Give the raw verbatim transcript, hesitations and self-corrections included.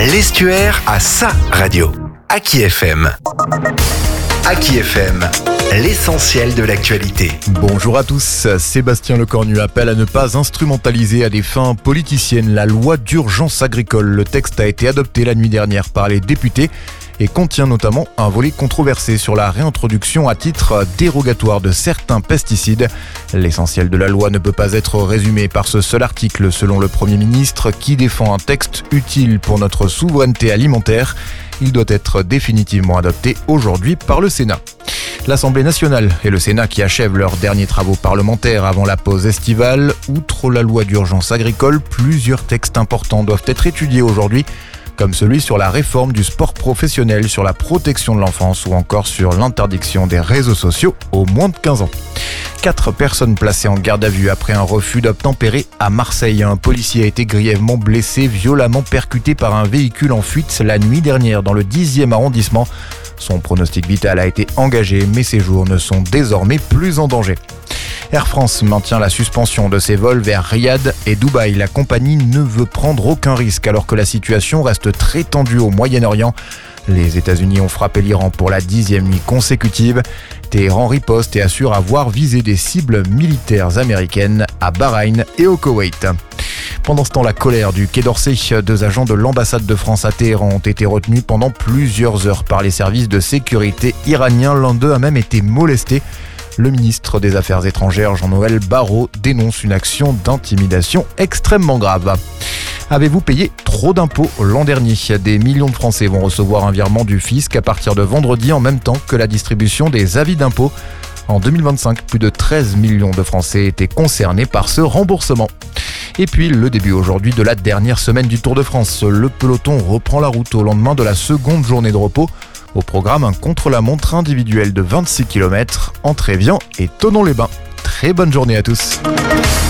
L'Estuaire a sa radio. Aki F M. Aki F M, l'essentiel de l'actualité. Bonjour à tous, Sébastien Lecornu appelle à ne pas instrumentaliser à des fins politiciennes la loi d'urgence agricole. Le texte a été adopté la nuit dernière par les députés et contient notamment un volet controversé sur la réintroduction à titre dérogatoire de certains pesticides. L'essentiel de la loi ne peut pas être résumé par ce seul article, selon le Premier ministre, qui défend un texte utile pour notre souveraineté alimentaire. Il doit être définitivement adopté aujourd'hui par le Sénat. L'Assemblée nationale et le Sénat qui achèvent leurs derniers travaux parlementaires avant la pause estivale. Outre la loi d'urgence agricole, plusieurs textes importants doivent être étudiés aujourd'hui, comme celui sur la réforme du sport professionnel, sur la protection de l'enfance ou encore sur l'interdiction des réseaux sociaux aux moins de quinze ans. Quatre personnes placées en garde à vue après un refus d'obtempérer à Marseille. Un policier a été grièvement blessé, violemment percuté par un véhicule en fuite la nuit dernière dans le dixième arrondissement. Son pronostic vital a été engagé, mais ses jours ne sont désormais plus en danger. Air France maintient la suspension de ses vols vers Riyad et Dubaï. La compagnie ne veut prendre aucun risque alors que la situation reste très tendue au Moyen-Orient. Les États-Unis ont frappé l'Iran pour la dixième nuit consécutive. Téhéran riposte et assure avoir visé des cibles militaires américaines à Bahreïn et au Koweït. Pendant ce temps, la colère du Quai d'Orsay. Deux agents de l'ambassade de France à Téhéran ont été retenus pendant plusieurs heures par les services de sécurité iraniens. L'un d'eux a même été molesté. Le ministre des Affaires étrangères, Jean-Noël Barrot, dénonce une action d'intimidation extrêmement grave. Avez-vous payé trop d'impôts l'an dernier ? Des millions de Français vont recevoir un virement du fisc à partir de vendredi, en même temps que la distribution des avis d'impôts. En deux mille vingt-cinq, plus de treize millions de Français étaient concernés par ce remboursement. Et puis, le début aujourd'hui de la dernière semaine du Tour de France. Le peloton reprend la route au lendemain de la seconde journée de repos. Au programme, un contre-la-montre individuel de vingt-six kilomètres entre Évian et Thonon-les-Bains. Très bonne journée à tous.